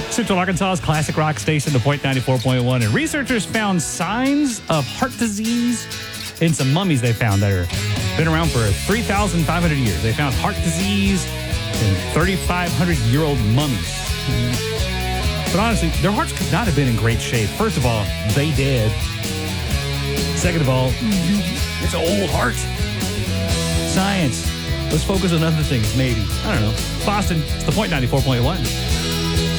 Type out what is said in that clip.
Central Arkansas's classic rock station, the Point 94.1. And researchers found signs of heart disease in some mummies they found that are been around for 3,500 years. They found heart disease in 3,500-year-old mummies. But honestly, their hearts could not have been in great shape. First of all, they dead. Second of all, it's an old heart. Science. Let's focus on other things, maybe. I don't know. Boston, it's the Point 94.1.